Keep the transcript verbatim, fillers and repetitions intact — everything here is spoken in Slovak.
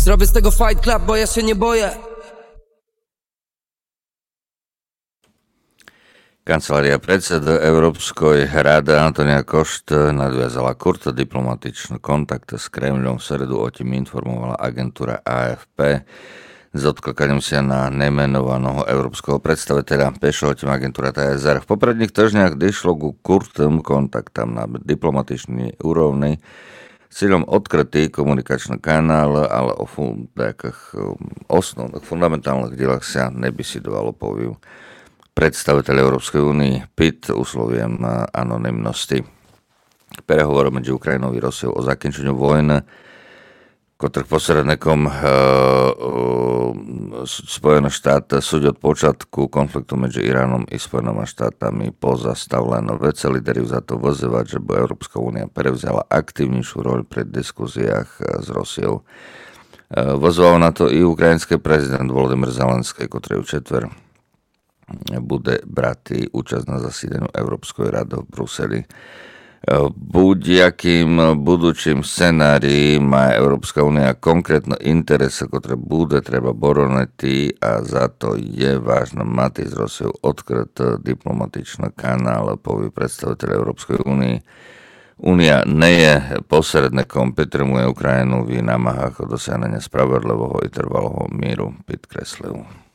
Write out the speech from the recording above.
Zrobię z tego fight club, bo ja się nie boję. Kancelária predsedu Európskej rady Antonia Košt nadviazala kurto diplomatičný kontakt s Kremľom. V stredu o tým informovala agentúra á ef pé s odklikaním sa na nemenovaného európskeho predstaviteľa. Píše o tým agentúra té es er. V popredných týždňoch došlo ku kurtým kontaktom na diplomatičnej úrovni s cieľom odkrytý komunikačný kanál, ale o takých osnovných, fundamentálnych dielach sa nebesedovalo, povie predstaviteľ Európskej únie Pitt usloviem anonymnosti. Prehovor medzi Ukrajinou a Rusiou o zakončení vojny, ktorých posredníkom e, e, Spojené štáty súdia od počiatku konfliktu medzi Iránom i Spojenými štátami pozastavleno. Vece líderi za to vyzývať, že by Európska únia prevzala aktívnejšiu roľ pri diskusiách s Rusiou. E, Vyzval na to i ukrajinský prezident Volodymyr Zelenský, ktorý v četver bude brať účasť na zasídeniu Európskej rady v Bruseli. Buď jakým budúčim scenárii má Európska únia konkrétne interese, ktoré bude treba boroniť a za to je vážne mať z Rusiou odkryt diplomatičný kanál, povie predstaviteľ Európskej únie. Únia nie je posredníkom, podporuje Ukrajinu v námahách o dosiahnenie spravodlivého i trvalého míru, podkreslil.